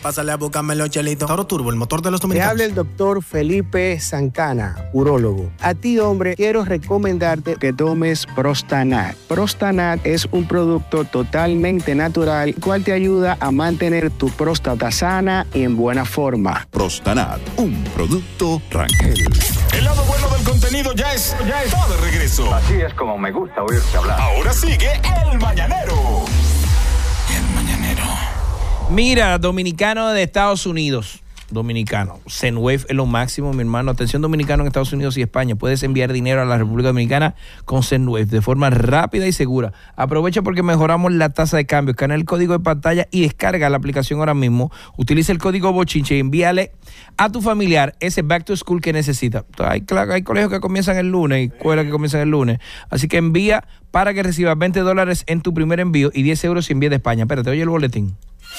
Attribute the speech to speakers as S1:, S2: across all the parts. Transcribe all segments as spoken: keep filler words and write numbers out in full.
S1: Pásale a buscarme los chelitos. Toro Turbo, el motor de los
S2: Te
S1: dominicanos.
S2: habla el doctor Felipe Zancana, urólogo. A ti, hombre, quiero recomendarte que tomes Prostanat. Prostanat es un producto totalmente natural, el cual te ayuda a mantener tu próstata sana y en buena forma.
S3: Prostanat, un producto Rangel.
S4: El lado bueno del contenido ya es, ya está de regreso.
S5: Así es como me gusta oírte hablar.
S4: Ahora sigue El Mañanero.
S1: El Mañanero.
S6: Mira, dominicano de Estados Unidos. Dominicano. Zenwave es lo máximo, mi hermano. Atención, dominicano en Estados Unidos y España. Puedes enviar dinero a la República Dominicana con Zenwave de forma rápida y segura. Aprovecha porque mejoramos la tasa de cambio. Escanea el código de pantalla y descarga la aplicación ahora mismo. Utiliza el código Bochinche y envíale a tu familiar ese back to school que necesita. Hay, hay colegios que comienzan el lunes y escuelas que comienzan el lunes. Así que envía para que recibas veinte dólares en tu primer envío y diez euros si envías de España. Espérate, oye el boletín.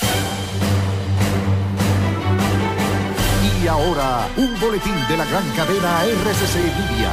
S3: Y ahora, un boletín de la gran cadena R C C Media.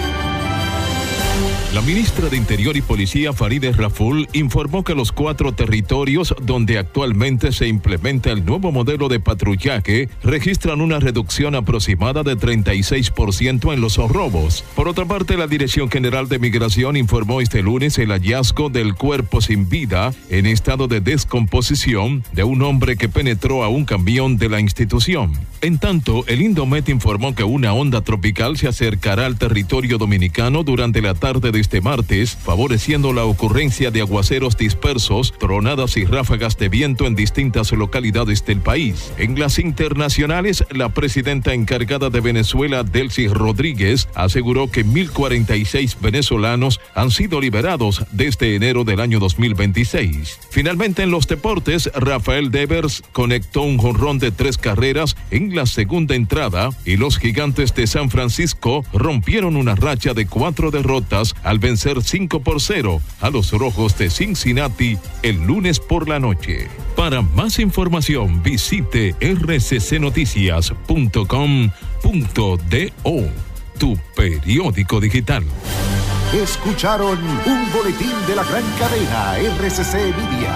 S7: La ministra de Interior y Policía, Farideh Raful, informó que los cuatro territorios donde actualmente se implementa el nuevo modelo de patrullaje registran una reducción aproximada de treinta y seis por ciento en los robos. Por otra parte, la Dirección General de Migración informó este lunes el hallazgo del cuerpo sin vida en estado de descomposición de un hombre que penetró a un camión de la institución. En tanto, el Indomet informó que una onda tropical se acercará al territorio dominicano durante la tarde de este martes, favoreciendo la ocurrencia de aguaceros dispersos, tronadas y ráfagas de viento en distintas localidades del país. En las internacionales, la presidenta encargada de Venezuela, Delcy Rodríguez, aseguró que mil cuarenta y seis venezolanos han sido liberados desde enero del año dos mil veintiséis. Finalmente, en los deportes, Rafael Devers conectó un jonrón de tres carreras en la segunda entrada y los Gigantes de San Francisco rompieron una racha de cuatro derrotas al vencer cinco por cero a los Rojos de Cincinnati el lunes por la noche. Para más información, visite r c c noticias punto com punto do, tu periódico digital.
S3: Escucharon un boletín de la gran cadena R C C Media.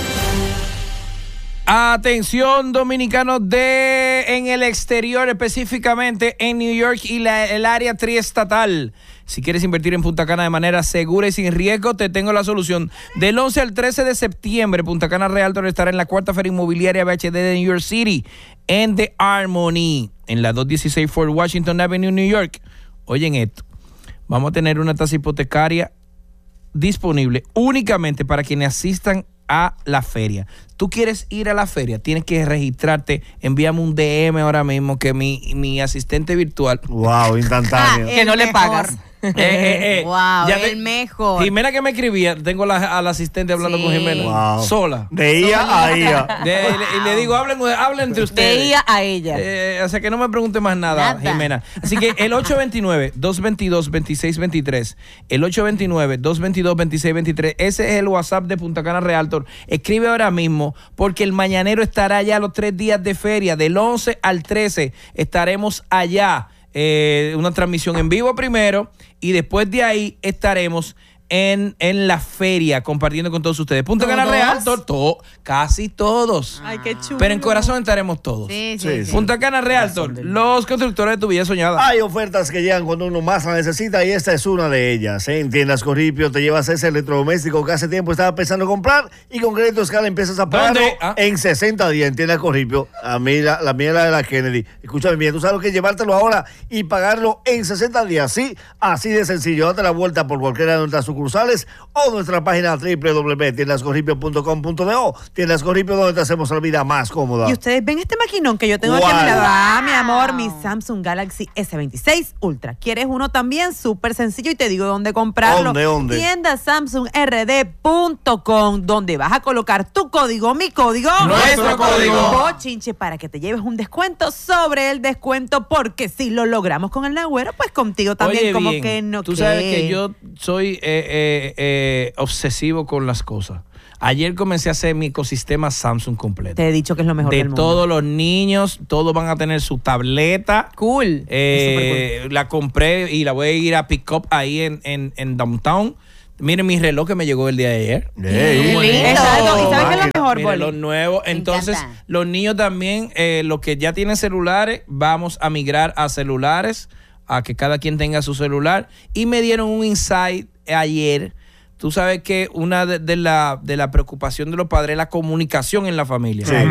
S6: Atención, dominicanos de en el exterior, específicamente en New York y la, el área triestatal. Si quieres invertir en Punta Cana de manera segura y sin riesgo, te tengo la solución. Del once al trece de septiembre, Punta Cana Realtor estará en la cuarta Feria Inmobiliaria B H D de New York City, en The Harmony, en la doscientos dieciséis Fort Washington Avenue, New York. Oyen esto, vamos a tener una tasa hipotecaria disponible únicamente para quienes asistan a la feria. Tú quieres ir a la feria, tienes que registrarte, envíame un D M ahora mismo que mi, mi asistente virtual.
S8: Wow, instantáneo.
S9: Ah, que no le pagas.
S6: Eh, eh, eh.
S9: Wow,
S6: Ya
S9: el
S6: te-
S9: mejor.
S6: Jimena que me escribía, tengo la, a la asistente hablando
S9: Sí.
S6: con Jimena.
S8: Wow.
S6: Sola.
S8: De I A a I A.
S6: De- y, le, y le digo, hablen, hablen entre ustedes.
S9: Veía a ella.
S6: Eh, o sea que no me pregunte más nada,
S9: Nada.
S6: Jimena. Así que el ocho dos nueve, dos dos dos, dos seis dos tres, el ocho dos nueve, dos dos dos, dos seis dos tres, ese es el WhatsApp de Punta Cana Realtor. Escribe ahora mismo, porque el mañanero estará allá los tres días de feria, del once al trece, estaremos allá. Eh, una transmisión en vivo primero y después de ahí estaremos en, en la feria compartiendo con todos ustedes. Punta Cana
S9: ¿Todos?
S6: Realtor, to, casi todos.
S9: Ay, qué chulo.
S6: Pero en corazón estaremos todos.
S9: Sí, sí,
S8: Sí,
S9: sí.
S6: Punta Cana Realtor, los constructores de tu vida soñada.
S8: Hay ofertas que llegan cuando uno más la necesita y esta es una de ellas. ¿eh? En Tiendas Corripio te llevas ese electrodoméstico que hace tiempo estaba pensando comprar y con Crédito Escala empiezas a pagarlo
S6: ¿Dónde? Ah.
S8: en sesenta días en Tiendas Corripio. A mí la, la mía era de la Kennedy. Escúchame bien, tú sabes lo que es llevártelo ahora y pagarlo en sesenta días. Sí, así de sencillo. Date la vuelta por cualquiera de nuestras sucursales o nuestra página doble u doble u doble u punto tiendas corripio punto com punto do. Tiendas Corripio, donde te hacemos la vida más cómoda.
S9: Y ustedes ven este maquinón que yo tengo aquí a mi
S8: ¿Cuál?
S9: lado. Ah, mi amor, mi Samsung Galaxy S veintiséis Ultra. ¿Quieres uno también? Súper sencillo y te digo dónde comprarlo.
S8: ¿Dónde, dónde?
S9: Tienda samsung r d punto com, donde vas a colocar tu código, mi código.
S6: Nuestro código.
S9: Bochinche, para que te lleves un descuento sobre el descuento, porque si lo logramos con el Nagüero, pues contigo también.
S6: Oye,
S9: como
S6: bien,
S9: que no.
S6: tú
S9: ¿qué?
S6: sabes que yo soy eh, eh, eh, obsesivo con las cosas. Ayer comencé a hacer mi ecosistema Samsung completo.
S9: Te he dicho que es lo mejor
S6: de
S9: del mundo.
S6: todos los niños, todos van a tener su tableta.
S9: Cool.
S6: Eh,
S9: Es súper cool.
S6: La compré y la voy a ir a pick up ahí en, en, en Downtown. Miren mi reloj que me llegó el día de ayer.
S8: Hey,
S9: Exacto. ¿Y sabes qué es lo mejor,
S6: Miren,
S9: Boli?
S6: los nuevos. Entonces,
S10: encanta.
S6: los niños también, eh, los que ya tienen celulares, vamos a migrar a celulares, a que cada quien tenga su celular. Y me dieron un insight ayer. Tú sabes que una de, de la, de la preocupación de los padres es la comunicación en la familia.
S8: Sí.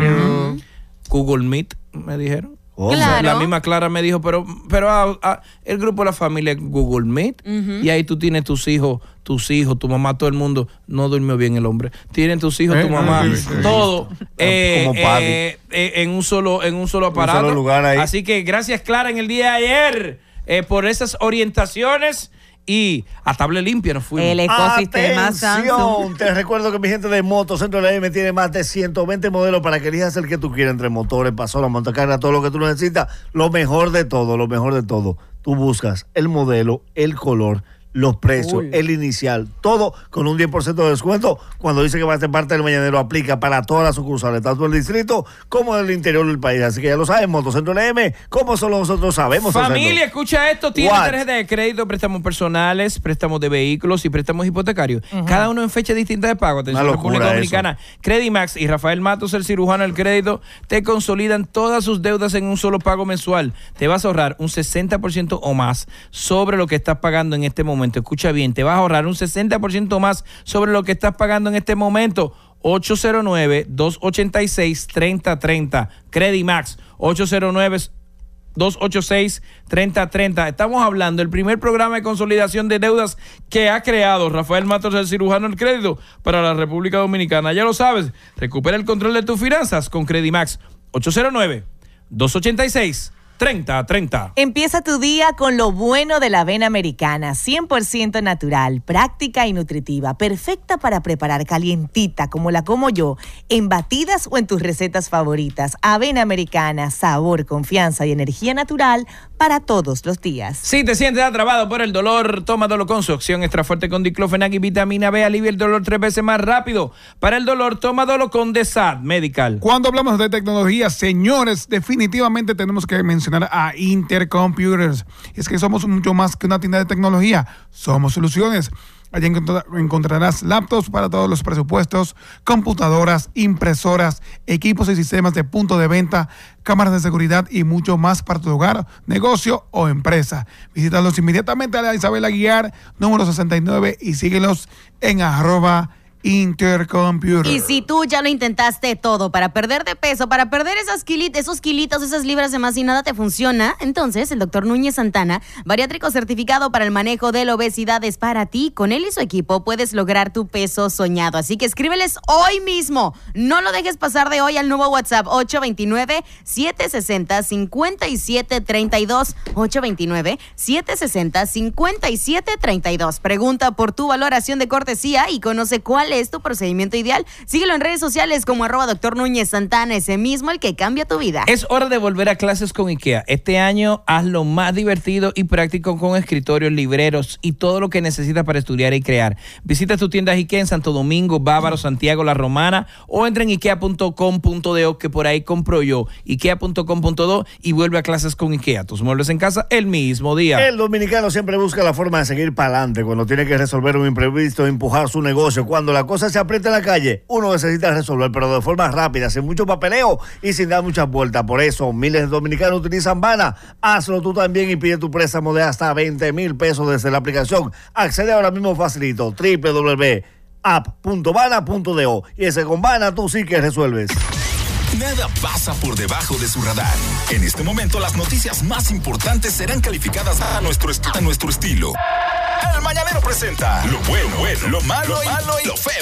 S6: Google Meet, me dijeron.
S8: Oh,
S10: Claro.
S6: La misma Clara me dijo, pero, pero ah, ah, el grupo de la familia es Google Meet, y ahí tú tienes tus hijos, tus hijos, tu mamá, todo el mundo. No durmió bien el hombre. Tienen tus hijos,
S11: Eh,
S6: tu mamá,
S11: sí, sí, sí.
S6: todo eh,
S8: Como padre.
S6: eh, eh, en un solo, en un solo aparato.
S8: solo lugar ahí.
S6: Así que gracias, Clara, en el día de ayer eh, por esas orientaciones y a tabla limpia nos fuimos.
S9: El ecosistema Samsung.
S8: Atención, te recuerdo que mi gente de Motocentro L M tiene más de ciento veinte modelos para que elijas el que tú quieras, entre motores, pasolas, montacargas, todo lo que tú necesitas. Lo mejor de todo, lo mejor de todo. Tú buscas el modelo, el color, los precios,
S9: Cool.
S8: el inicial, todo con un diez por ciento de descuento. Cuando dice que va a ser parte del mañanero, aplica para todas las sucursales, tanto en el distrito como en el interior del país. Así que ya lo saben, Motocentro L M, como solo nosotros sabemos
S6: Familia,
S8: hacerlo.
S6: escucha esto, tiene
S8: What?
S6: tarjeta de crédito, préstamos personales, préstamos de vehículos y préstamos hipotecarios. Cada uno en fecha distinta de pago. Atención,
S8: Una locura
S6: República Dominicana. Credimax y Rafael Matos, el cirujano del crédito, te consolidan todas sus deudas en un solo pago mensual. Te vas a ahorrar un sesenta por ciento o más sobre lo que estás pagando en este momento. Escucha bien, te vas a ahorrar un sesenta por ciento más sobre lo que estás pagando en este momento. ocho cero nueve, dos ocho seis, tres cero tres cero. Credimax, ocho cero nueve, dos ocho seis, tres cero tres cero. Estamos hablando del primer programa de consolidación de deudas que ha creado Rafael Matos, el cirujano del crédito, para la República Dominicana. Ya lo sabes, recupera el control de tus finanzas con Credimax, ocho cero nueve, dos ocho seis, tres cero tres cero.
S10: Empieza tu día con lo bueno de la avena americana, cien por ciento natural, práctica y nutritiva, perfecta para preparar calientita como la como yo, en batidas o en tus recetas favoritas. Avena americana, sabor, confianza y energía natural para todos los días.
S6: Si te sientes atrapado por el dolor, tómatelo con su opción extra fuerte con diclofenac y vitamina B. Alivia el dolor tres veces más rápido. Para el dolor, tómatelo con Desad Medical.
S11: Cuando hablamos de tecnología, señores, definitivamente tenemos que mencionar a Intercomputers. Es que somos mucho más que una tienda de tecnología, somos soluciones. Allí encontr- encontrarás laptops para todos los presupuestos, computadoras, impresoras, equipos y sistemas de punto de venta, cámaras de seguridad y mucho más para tu hogar, negocio o empresa. Visítalos inmediatamente a la Isabel Aguiar, número sesenta y nueve, y síguelos en arroba Intercomputer.
S10: Y si tú ya lo intentaste todo para perder de peso, para perder esas kili- esos kilitos, esas libras de más y nada te funciona, entonces el doctor Núñez Santana, bariátrico certificado para el manejo de la obesidad, es para ti. Con él y su equipo puedes lograr tu peso soñado. Así que escríbeles hoy mismo. No lo dejes pasar de hoy al nuevo WhatsApp ocho dos nueve, siete seis cero, cinco siete tres dos. ocho dos nueve, siete seis cero, cinco siete tres dos. Pregunta por tu valoración de cortesía y conoce cuál es tu procedimiento ideal. Síguelo en redes sociales como arroba doctor Núñez Santana, ese mismo el que cambia tu vida.
S6: Es hora de volver a clases con IKEA. Este año hazlo más divertido y práctico con escritorios, libreros y todo lo que necesitas para estudiar y crear. Visita tus tiendas IKEA en Santo Domingo, Bávaro, Santiago, La Romana, o entra en ikea punto com punto do, que por ahí compro yo. ikea punto com punto do y vuelve a clases con IKEA. Tus muebles en casa el mismo día.
S8: El dominicano siempre busca la forma de seguir para adelante cuando tiene que resolver un imprevisto, empujar su negocio. Cuando la cosa se aprieta en la calle, uno necesita resolver, pero de forma rápida, sin mucho papeleo y sin dar muchas vueltas. Por eso, miles de dominicanos utilizan Bana. Hazlo tú también y pide tu préstamo de hasta veinte mil pesos desde la aplicación. Accede ahora mismo facilito, doble u doble u doble u punto app punto bana punto do. Y ese con Bana tú sí que resuelves.
S4: Nada pasa por debajo de su radar. En este momento las noticias más importantes serán calificadas a nuestro, est- a nuestro estilo. El Mañanero presenta lo bueno, bueno, lo malo, lo malo y lo feo.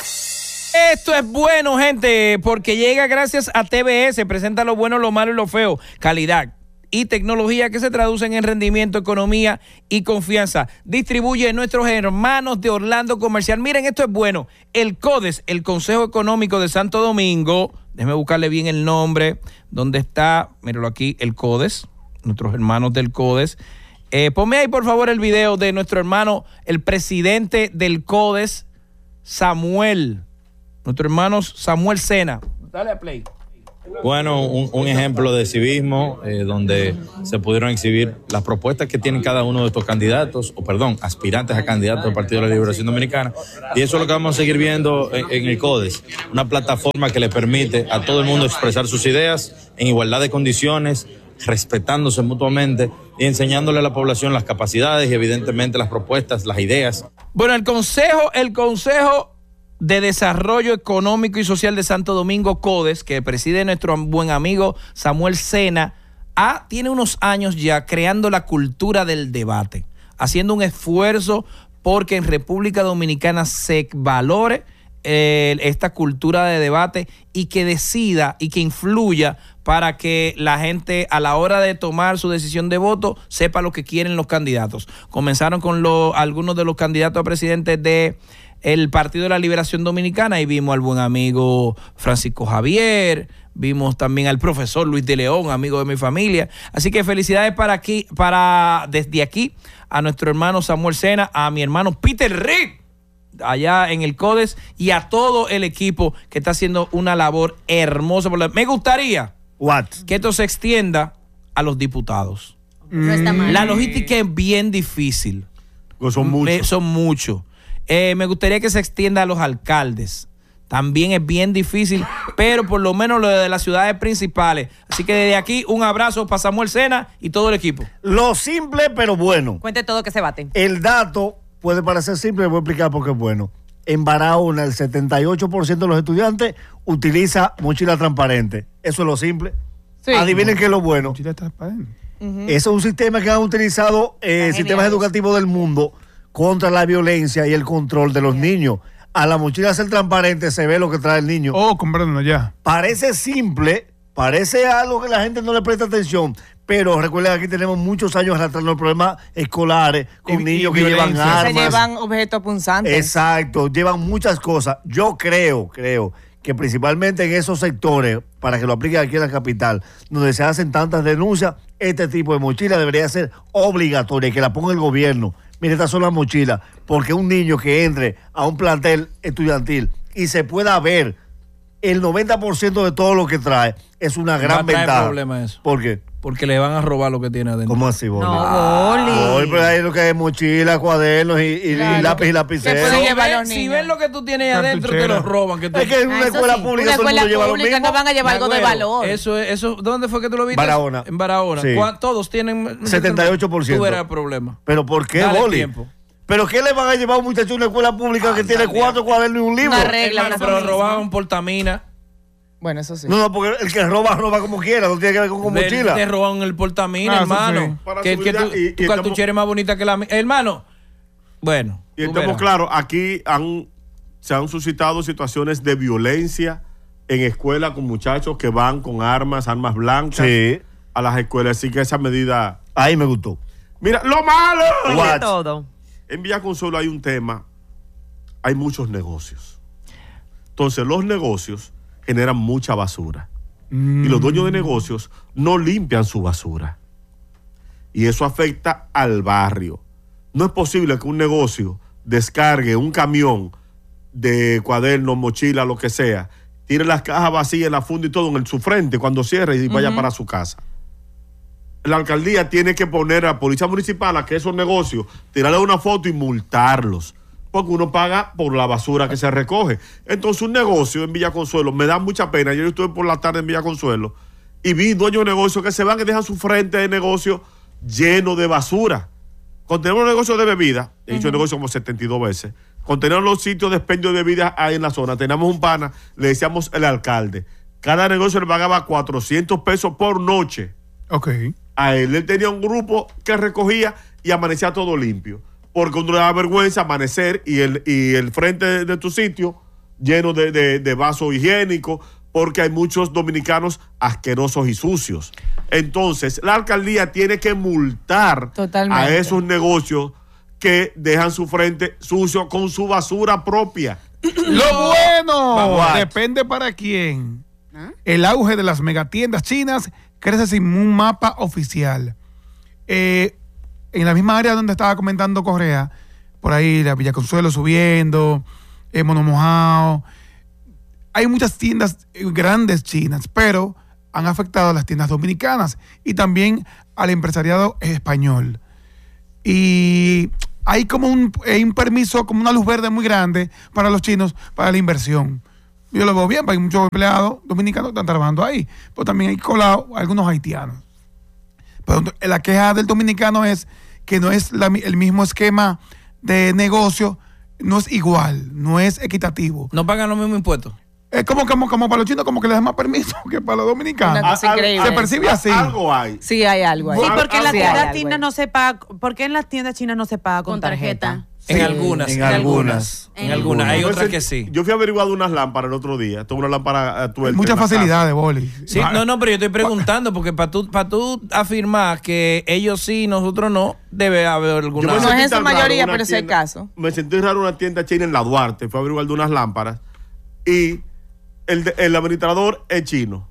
S6: Esto es bueno, gente, porque llega gracias a T B S. Presenta lo bueno, lo malo y lo feo. Calidad y tecnología que se traducen en rendimiento, economía y confianza. Distribuye nuestros hermanos de Orlando Comercial. Miren, esto es bueno. El CODES, el Consejo Económico de Santo Domingo. Déjeme buscarle bien el nombre. ¿Dónde está? Míralo aquí, el CODES. Nuestros hermanos del CODES. Eh, ponme ahí, por favor, el video de nuestro hermano, el presidente del CODES, Samuel. Nuestro hermano Samuel Sena. Dale a play.
S12: Bueno, un, un ejemplo de civismo eh, donde se pudieron exhibir las propuestas que tienen cada uno de estos candidatos, o perdón, aspirantes a candidatos del Partido de la Liberación Dominicana. Y eso es lo que vamos a seguir viendo en, en el CODES, una plataforma que le permite a todo el mundo expresar sus ideas en igualdad de condiciones, respetándose mutuamente y enseñándole a la población las capacidades y evidentemente las propuestas, las ideas.
S6: Bueno, el Consejo, el Consejo de Desarrollo Económico y Social de Santo Domingo, CODES, que preside nuestro buen amigo Samuel Sena, ah, tiene unos años ya creando la cultura del debate, haciendo un esfuerzo porque en República Dominicana se valore eh, esta cultura de debate y que decida y que influya para que la gente a la hora de tomar su decisión de voto sepa lo que quieren los candidatos. Comenzaron con lo, algunos de los candidatos a presidente de el Partido de la Liberación Dominicana y vimos al buen amigo Francisco Javier, vimos también al profesor Luis de León, amigo de mi familia. Así que felicidades para aquí, para desde aquí a nuestro hermano Samuel Sena, a mi hermano Peter Reed, allá en el CODES, y a todo el equipo que está haciendo una labor hermosa. Me gustaría
S8: What?
S6: que esto se extienda a los diputados.
S10: No está mal.
S6: La logística es bien difícil.
S8: Pues son muchos.
S6: Eh, son muchos. Eh, me gustaría que se extienda a los alcaldes. También es bien difícil, pero por lo menos lo de las ciudades principales. Así que desde aquí un abrazo para Samuel Sena y todo el equipo.
S8: Lo simple pero bueno.
S9: Cuente todo que se bate.
S8: El dato puede parecer simple, voy a explicar por qué es bueno. En Barahona el setenta y ocho por ciento de los estudiantes utiliza mochila transparente. Eso es lo simple.
S9: Sí.
S8: Adivinen qué es lo bueno.
S11: Mochila transparente.
S9: Uh-huh.
S8: Eso es un sistema que han utilizado eh, sistemas educativos del mundo contra la violencia y el control de los niños. A la mochila ser transparente se ve lo que trae el niño.
S11: Oh, comprándonos ya.
S8: Parece simple, parece algo que la gente no le presta atención, pero recuerden que aquí tenemos muchos años arrastrando problemas escolares con
S11: Y-
S8: niños
S11: y
S8: que
S11: violencia.
S8: llevan armas.
S13: Se llevan objetos punzantes.
S8: Exacto, llevan muchas cosas. Yo creo, creo que principalmente en esos sectores, para que lo apliquen aquí en la capital, donde se hacen tantas denuncias, este tipo de mochila debería ser obligatoria y que la ponga el gobierno. Mire, estas son las mochilas, porque un niño que entre a un plantel estudiantil y se pueda ver el noventa por ciento de todo lo que trae, es una gran
S6: Va a traer
S8: ventaja.
S6: problema eso.
S8: ¿Por qué?
S6: Porque le van a robar lo que tiene adentro.
S8: ¿Cómo así, Boli?
S9: No, Boli.
S8: Hoy pero hay lo que es mochila, cuadernos y, y- y
S13: Claro.
S8: lápiz y
S13: Se
S8: lapicero.
S13: puede
S6: Si
S13: llevar
S6: ven,
S13: los
S6: si
S13: niños.
S6: ven lo que tú tienes adentro, te
S11: Cartuchera.
S6: lo roban. Que tú-
S8: Es que en
S9: Ah,
S8: una
S9: eso
S8: escuela
S9: sí.
S8: pública
S13: Una
S8: todo el
S13: escuela
S8: mundo lleva lo
S13: pública
S8: mismo.
S13: no van a llevar algo de
S6: Nagüero,
S13: valor.
S6: Eso, eso, ¿dónde fue que tú lo viste?
S8: Barahona.
S6: En Barahona.
S8: Sí.
S6: ¿Cuán- Todos tienen
S8: setenta y ocho por ciento.
S6: Tú verás el problema.
S8: ¿Pero por qué,
S6: Dale
S8: Boli?
S6: tiempo.
S8: ¿Pero qué le van a llevar a un muchacho a una escuela pública que tiene cuatro cuadernos y un libro?
S13: Una regla,
S6: Hermano,
S13: una
S6: pero
S13: misma.
S6: robaban portamina.
S13: Bueno, eso sí.
S8: No, no, porque el que roba, roba como quiera, no tiene que ver con, con
S6: De-
S8: mochila.
S6: Te roban el portamina,
S11: Ah, eso
S6: hermano.
S11: sí.
S14: Para
S6: Que, que
S14: seguridad
S6: tu,
S14: y- y
S6: tu
S14: estamos-
S6: cartuchera es más bonita que la mía. Hermano, bueno.
S14: Y
S6: tú
S14: estamos
S6: verás.
S14: claros, aquí han, se han suscitado situaciones de violencia en escuelas con muchachos que van con armas, armas blancas
S8: Sí.
S14: a las escuelas. Así que esa medida...
S8: Ahí me gustó.
S14: Mira, lo malo.
S9: Cuente
S8: What?
S9: todo.
S14: En Villa Consuelo hay un tema, hay muchos negocios. Entonces los negocios generan mucha basura. Y los dueños de negocios no limpian su basura. Y eso afecta al barrio. No es posible que un negocio descargue un camión de cuadernos, mochila, lo que sea, tire las cajas vacías en la funda y todo en su frente cuando cierre y vaya para su casa. La alcaldía tiene que poner a la policía municipal a que esos negocios, tirarle una foto y multarlos. Porque uno paga por la basura que se recoge. Entonces, un negocio en Villa Consuelo, me da mucha pena. Yo estuve por la tarde en Villa Consuelo y vi dueños de negocios que se van y dejan su frente de negocio lleno de basura. Cuando tenemos un negocio de bebida, he dicho negocio como setenta y dos veces, cuando tenemos los sitios de expendio de bebidas ahí en la zona, teníamos un pana, le decíamos el alcalde, cada negocio le pagaba cuatrocientos pesos por noche.
S11: Ok.
S14: A él, él tenía un grupo que recogía y amanecía todo limpio. Porque uno le da vergüenza amanecer y el, y el frente de, de tu sitio lleno de, de, de vasos higiénicos, porque hay muchos dominicanos asquerosos y sucios. Entonces, la alcaldía tiene que multar
S13: Totalmente.
S14: a esos negocios que dejan su frente sucio con su basura propia.
S11: Lo bueno,
S8: Vamos.
S11: depende para quién. El auge de las megatiendas chinas crece sin un mapa oficial. Eh, en la misma área donde estaba comentando Correa, por ahí la Villa Consuelo subiendo, eh, Mono Mojado, hay muchas tiendas grandes chinas, pero han afectado a las tiendas dominicanas y también al empresariado español. Y hay como un, hay un permiso, como una luz verde muy grande para los chinos para la inversión. Yo lo veo bien, porque hay muchos empleados dominicanos que están trabajando ahí, pero también hay colado algunos haitianos. Pero la queja del dominicano es que no es la, el mismo esquema de negocio, no es igual, no es equitativo.
S6: No pagan los mismos impuestos.
S11: Es como, como, como para los chinos, como que les dan más permiso que para los dominicanos.
S9: Una cosa increíble.
S11: Se percibe así.
S14: Algo hay.
S13: Sí, hay algo ahí.
S9: Sí, porque en las
S13: Sí, hay
S9: tiendas
S13: algo
S9: chinas
S13: ahí.
S9: no se paga, ¿por qué en las tiendas chinas no se paga con,
S10: Con
S9: tarjeta?
S10: tarjeta.
S6: En
S8: Sí,
S6: algunas.
S8: en
S6: En
S8: algunas.
S6: algunas. En algunas. Hay
S14: Yo
S6: otras
S14: sé-
S6: que sí.
S14: Yo fui averiguado unas lámparas el otro día. Tengo una lámpara uh, tuerta.
S11: Muchas
S14: en la
S11: facilidades, Boli.
S6: Sí, no, no, pero yo estoy preguntando porque para tú, para tú afirmar que ellos sí, nosotros no, debe haber
S14: Yo
S6: alguna.
S14: me
S13: No
S14: sentí
S13: es en su
S14: tan raro
S13: mayoría,
S14: una
S13: pero sí hay
S14: tienda-
S13: caso.
S14: Me sentí raro una tienda china en la Duarte. Fui a averiguar de unas lámparas. Y el, de- el administrador es chino.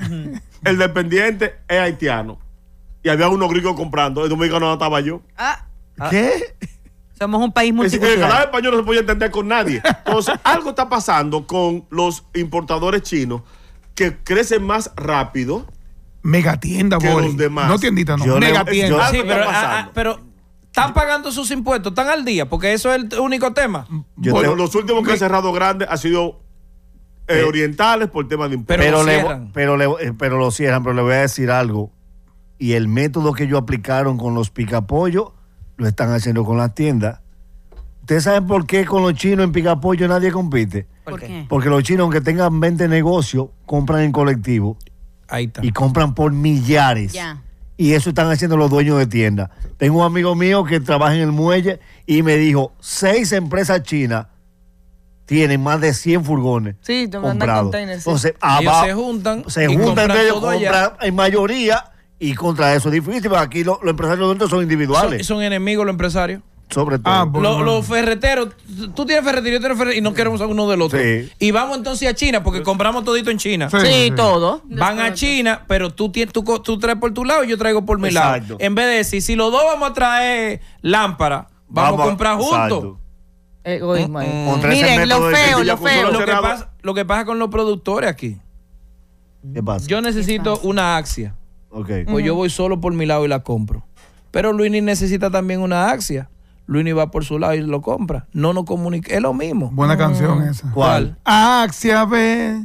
S14: El dependiente es haitiano. Y había unos gringos comprando. El dominicano no estaba yo.
S9: Ah,
S11: ¿Qué?
S9: somos un país
S14: Es decir, el canal
S9: multicultural.
S14: español no se podía entender con nadie. Entonces, algo está pasando con los importadores chinos que crecen más rápido.
S11: Megatienda,
S14: Que
S11: Boli.
S14: los demás.
S11: No tiendita, no.
S8: Yo le-
S11: Megatienda.
S8: yo-
S6: Sí,
S14: Algo
S6: pero,
S14: está
S6: ah, ah,
S14: pasando.
S6: pero están pagando sus impuestos, están al día, porque eso es el único tema.
S8: Yo
S14: bueno,
S8: te-
S14: los últimos que han cerrado grandes han sido eh,
S8: Eh,
S14: orientales por tema de impuestos.
S6: Pero
S8: pero,
S6: lo
S8: le,
S6: cierran.
S8: pero, le, eh, pero lo cierran, pero le voy a decir algo. Y el método que ellos aplicaron con los picapollos lo están haciendo con las tiendas. ¿Ustedes saben por qué con los chinos en picapollo nadie compite?
S10: ¿Por qué?
S8: Porque los chinos, aunque tengan veinte negocios, compran en colectivo
S6: Ahí está.
S8: y compran por millares.
S10: Ya.
S8: Y eso están haciendo los dueños de tiendas. Tengo un amigo mío que trabaja en el muelle y me dijo, seis empresas chinas tienen más de cien furgones
S13: Sí, te mandan
S8: comprados.
S13: containers, sí.
S8: Entonces,
S6: Ellos
S8: abajo-
S6: se juntan
S8: se
S6: y
S8: juntan
S6: compran
S8: entre ellos,
S6: todo allá.
S8: compran en mayoría y contra eso es difícil, porque aquí lo- los empresarios nuestros son
S6: Son,
S8: individuales,
S6: son enemigos los empresarios.
S8: sobre todo.
S11: Ah, bueno.
S6: Los, los ferreteros, tú tienes ferretería, yo tengo ferretería y no queremos a uno del otro.
S8: Sí.
S6: Y vamos entonces a China porque compramos todito en China.
S11: Sí,
S13: Sí,
S11: sí.
S13: todo.
S6: Van a China, pero tú, tienes, tú, co- tú traes por tu lado y yo traigo por mi
S8: Exacto.
S6: lado. En vez de decir, si los dos vamos a traer lámpara, vamos,
S8: Vamos
S6: a comprar juntos.
S8: exacto.
S13: Egoísmo ahí.
S8: Contra ese
S13: Miren,
S8: método
S13: lo
S8: de
S13: feo,
S8: que
S13: lo
S8: ya
S13: feo.
S6: Lo que,
S14: cerrado.
S6: pasa, lo que pasa con los productores aquí,
S8: ¿Qué pasa?
S6: yo necesito una Axia.
S8: Ok.
S6: Pues yo voy solo por mi lado y la compro. Pero Luini necesita también una Axia. Luini va por su lado y lo compra. No nos comunica. Es lo mismo.
S11: Buena canción esa.
S8: ¿Cuál?
S11: Axia B,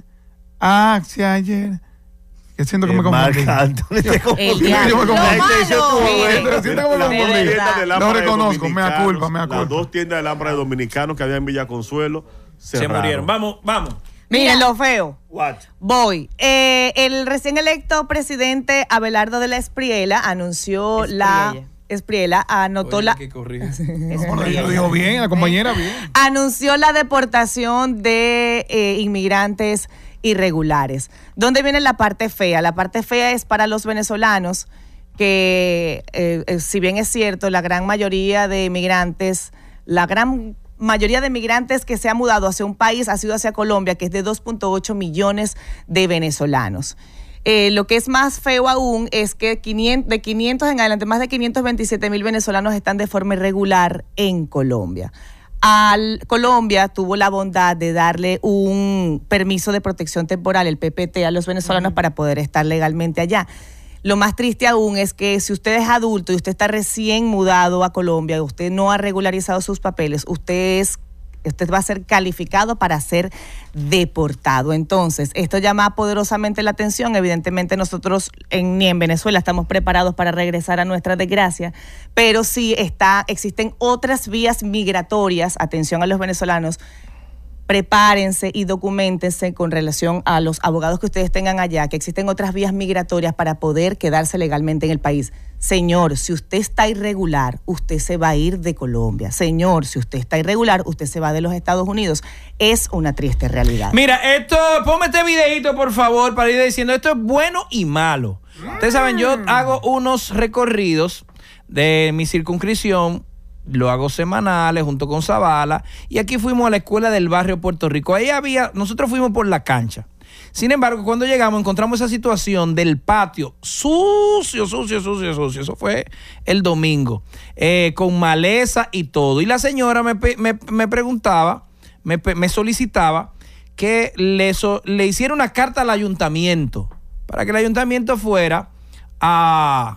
S11: Axia ayer. Que siento que
S8: Eh,
S11: me confundí.
S8: Marc Anthony te confundí.
S13: El diablo.
S11: Yo me confundí.
S8: Ahí te hice tu
S13: Mire.
S8: abuelo.
S11: Siento que me
S14: Las
S11: confundí.
S14: dos
S13: De
S14: tiendas de
S13: verdad.
S14: lámpara
S11: Lo
S14: de
S11: reconozco, mea
S14: dominicanos,
S11: culpa, mea
S14: Las
S11: culpa.
S14: dos tiendas de lámpara de dominicanos que había en Villa Consuelo
S6: Se
S14: cerraron.
S6: murieron. Vamos, vamos.
S13: Miren, lo feo.
S8: What?
S13: Voy. Eh, el recién electo presidente Abelardo de la Espriela anunció la...
S9: Espriella.
S13: Espriela anotó
S6: Oye,
S13: la...
S6: que corrige.
S11: No, no, lo dijo bien, la compañera bien.
S13: anunció la deportación de eh, inmigrantes irregulares. ¿Dónde viene la parte fea? La parte fea es para los venezolanos que, eh, eh, si bien es cierto, la gran mayoría de inmigrantes, la gran mayoría de migrantes que se ha mudado hacia un país ha sido hacia Colombia, que es de dos punto ocho millones de venezolanos. Eh, lo que es más feo aún es que quinientos, de quinientos en adelante, más de quinientos veintisiete mil venezolanos están de forma irregular en Colombia. Al Colombia tuvo la bondad de darle un permiso de protección temporal, el P P T, a los venezolanos para poder estar legalmente allá. Lo más triste aún es que si usted es adulto y usted está recién mudado a Colombia, usted no ha regularizado sus papeles, usted es usted va a ser calificado para ser deportado. Entonces, esto llama poderosamente la atención. Evidentemente, nosotros en, ni en Venezuela estamos preparados para regresar a nuestra desgracia, pero sí está, existen otras vías migratorias, atención a los venezolanos, prepárense y documentense con relación a los abogados que ustedes tengan allá, que existen otras vías migratorias para poder quedarse legalmente en el país. Señor, si usted está irregular, usted se va a ir de Colombia. Señor, si usted está irregular, usted se va de los Estados Unidos. Es una triste realidad.
S6: Mira, esto, ponme este videito, por favor, para ir diciendo, esto es bueno y malo. Ustedes saben, yo hago unos recorridos de mi circunscripción, lo hago semanales junto con Zavala, y aquí fuimos a la escuela del barrio Puerto Rico. Ahí había, nosotros fuimos por la cancha. Sin embargo, cuando llegamos encontramos esa situación del patio sucio, sucio, sucio, sucio. Eso fue el domingo, eh, con maleza y todo. Y la señora me, me, me preguntaba, me, me solicitaba que le, so, le hiciera una carta al ayuntamiento para que el ayuntamiento fuera a,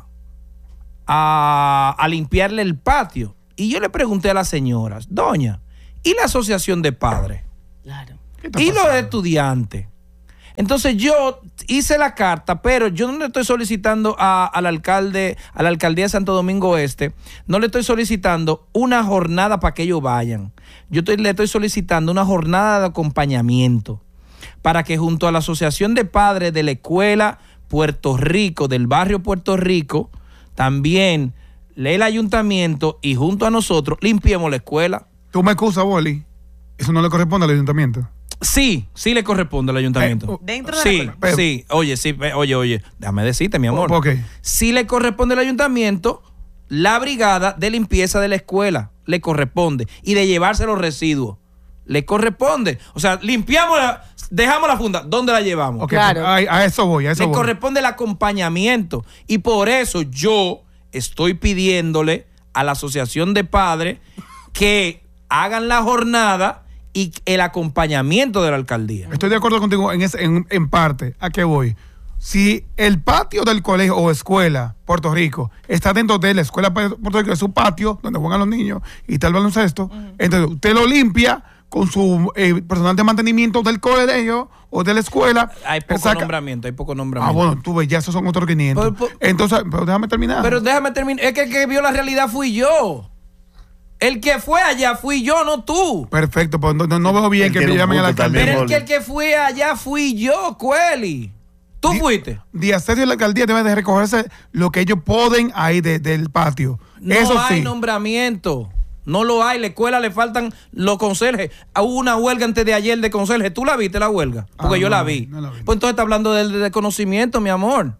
S6: a, a limpiarle el patio. Y yo le pregunté a las señoras, doña, ¿y la asociación de padres?
S10: Claro.
S6: ¿Y los estudiantes? Entonces yo hice la carta, pero yo no le estoy solicitando a, al alcalde, a la alcaldía de Santo Domingo Este, no le estoy solicitando una jornada para que ellos vayan. Yo estoy, le estoy solicitando una jornada de acompañamiento para que junto a la Asociación de Padres de la Escuela Puerto Rico, del barrio Puerto Rico, también el ayuntamiento y junto a nosotros limpiemos la escuela.
S11: ¿Tú me excusas, Boli? ¿Eso no le corresponde al ayuntamiento?
S6: Sí, sí le corresponde al ayuntamiento.
S11: Eh,
S9: Dentro de
S6: sí,
S9: la
S11: pero,
S6: sí. Oye, sí, oye, oye, déjame decirte, mi amor.
S11: Ok.
S6: Sí le corresponde al ayuntamiento la brigada de limpieza de la escuela. Le corresponde. Y de llevarse los residuos. Le corresponde. O sea, limpiamos la, dejamos la funda. ¿Dónde la llevamos?
S11: Ok, a, a eso voy, a eso
S6: le
S11: voy.
S6: corresponde el acompañamiento. Y por eso yo estoy pidiéndole a la Asociación de Padres que hagan la jornada y el acompañamiento de la alcaldía.
S11: Estoy de acuerdo contigo en, ese, en, en parte. ¿A qué voy? Si el patio del colegio o escuela Puerto Rico está dentro de la escuela Puerto Rico, de su patio, donde juegan los niños y está el baloncesto, uh-huh. Entonces usted lo limpia con su eh, personal de mantenimiento del colegio o de la escuela.
S6: Hay poco saca... nombramiento, hay poco nombramiento.
S11: Ah, bueno, tú ves, ya esos son otros quinientos. Pero, pero, Entonces, pero déjame terminar.
S6: Pero déjame terminar. Es que el que vio la realidad fui yo. El que fue allá fui yo, no tú.
S11: Perfecto, pues no, no, no veo bien el que me llamen a la alcaldía.
S6: Pero el que, el que fue allá fui yo, Cueli. ¿Tú
S11: Di,
S6: fuiste?
S11: Diacerio de la alcaldía debe de recogerse lo que ellos pueden ahí de, del patio.
S6: No
S11: Eso
S6: hay
S11: sí.
S6: nombramiento. No lo hay. La escuela le faltan los conserjes. Hubo una huelga antes de ayer de conserjes. ¿Tú la viste, la huelga? Porque ah, yo no, la, vi. No la vi. Pues entonces está hablando del desconocimiento, mi amor.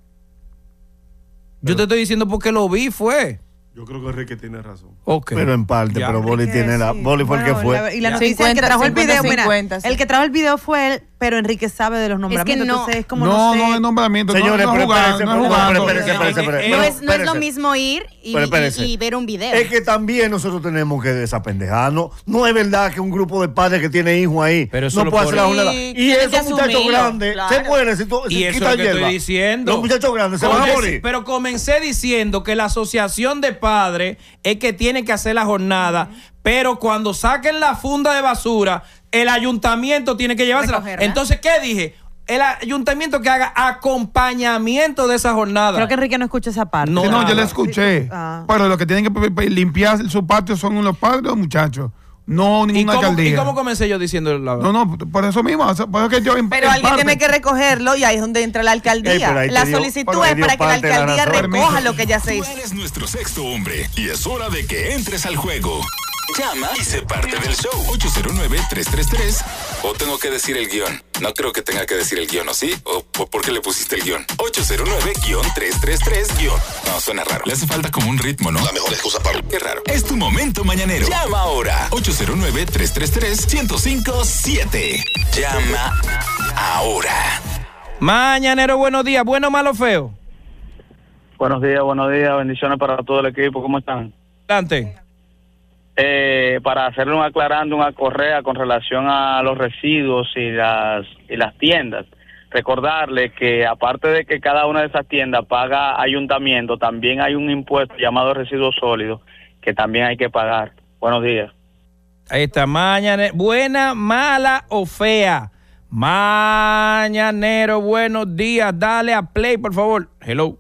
S6: Pero, yo te estoy diciendo porque lo vi, fue.
S14: Yo creo que Enrique tiene razón.
S8: Okay. Pero en parte, ya. Pero Boli tiene la. Boli fue bueno, el que fue.
S9: La, y la noticia cincuenta, es que trajo cincuenta, el video. cincuenta, mira, sí. El que trajo el video fue él, pero Enrique sabe de los nombramientos. Es que no, entonces es como
S11: no,
S9: no sé.
S11: no es nombramiento.
S8: Señores,
S11: no, no
S8: pero
S11: jugando,
S8: espérese,
S11: no jugando.
S8: espérese, espérese, espérese.
S10: No, es, no es lo mismo ir y, y, y ver un video.
S8: Es que también nosotros tenemos que desapendejarnos. No es verdad que un grupo de padres que tiene hijos ahí
S6: pero
S8: no puede hacer la jornada. Y esos muchachos grandes se mueren si tú
S6: y eso es lo que estoy diciendo.
S8: Los muchachos grandes se van a morir.
S6: Pero comencé diciendo que la asociación de padres es que tiene que hacer la jornada, pero cuando saquen la funda de basura, el ayuntamiento tiene que llevársela. Recogerla. Entonces, ¿qué dije? El ayuntamiento que haga acompañamiento de esa jornada.
S9: Creo que Enrique no escucha esa parte.
S11: No, no yo la escuché. Sí. Ah. Pero los que tienen que limpiar su patio son los padres o los muchachos. No, ninguna
S6: ¿Y cómo,
S11: alcaldía.
S6: ¿Y cómo comencé yo diciendo la verdad?
S11: No, no, por eso mismo. Por eso que yo en,
S13: pero
S11: en
S13: alguien
S11: parte.
S13: tiene que recogerlo y ahí es donde entra la alcaldía.
S8: Hey,
S13: la
S8: dio,
S13: solicitud es para que la alcaldía la recoja lo que ya se hizo.
S4: Tú eres nuestro sexto hombre y es hora de que entres al juego. Llama y sé parte del show. ocho cero nueve, tres tres tres. O tengo que decir el guión. No creo que tenga que decir el guión, ¿o sí? ¿O por qué le pusiste el guión? ocho cero nueve, tres tres tres, guión. No, suena raro. Le hace falta como un ritmo, ¿no? La mejor excusa para... Qué raro. Es tu momento mañanero. Llama ahora. ocho cero nueve, tres tres tres, uno cero cinco siete. Llama ahora.
S6: Mañanero, buenos días. ¿Bueno, malo, feo?
S15: Buenos días, buenos días. Bendiciones para todo el equipo. ¿Cómo están?
S6: Adelante.
S15: Eh, para hacerle un aclarando, una correa con relación a los residuos y las y las tiendas. Recordarle que aparte de que cada una de esas tiendas paga ayuntamiento, también hay un impuesto llamado residuos sólidos que también hay que pagar. Buenos días.
S6: Ahí está, mañanero. Buena, mala o fea. Mañanero, buenos días. Dale a play, por favor. Hello.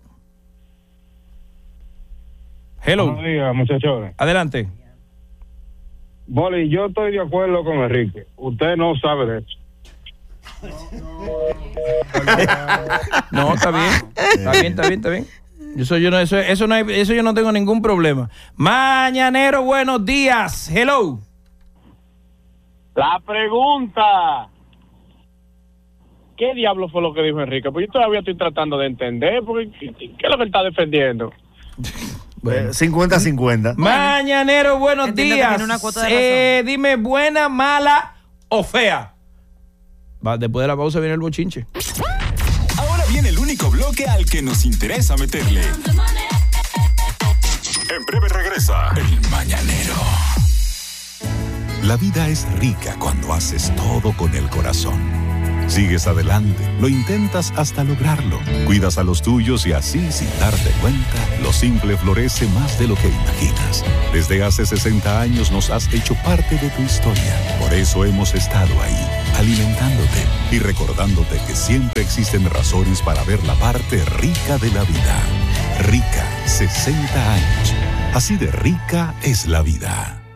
S6: Hello.
S16: Buenos días, muchachones.
S6: Adelante.
S16: Boli, yo estoy de acuerdo con Enrique. Usted no sabe de eso.
S6: No, está bien. Está bien, está bien, está bien. Eso yo no, eso, eso no hay, eso yo no tengo ningún problema. Mañanero, buenos días. Hello.
S16: La pregunta. ¿Qué diablo fue lo que dijo Enrique? Pues yo todavía estoy tratando de entender, porque ¿qué, qué es lo que él está defendiendo?
S8: Bueno. cincuenta cincuenta.
S6: Mañanero, buenos días. Eh, dime, buena, mala o fea. Va, después de la pausa viene el bochinche.
S4: Ahora viene el único bloque al que nos interesa meterle. En breve regresa el Mañanero.
S17: La vida es rica cuando haces todo con el corazón. Sigues adelante, lo intentas hasta lograrlo. Cuidas a los tuyos y así, sin darte cuenta, lo simple florece más de lo que imaginas. Desde hace sesenta años nos has hecho parte de tu historia. Por eso hemos estado ahí, alimentándote y recordándote que siempre existen razones para ver la parte rica de la vida. Rica, sesenta años. Así de rica es la vida.